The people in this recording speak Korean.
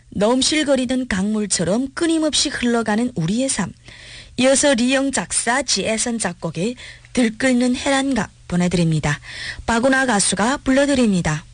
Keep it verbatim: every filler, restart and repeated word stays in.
넘실거리던 강물처럼 끊임없이 흘러가는 우리의 삶. 이어서 리영 작사 지혜선 작곡의 들끓는 해란각 보내드립니다. 빠구나 가수가 불러드립니다.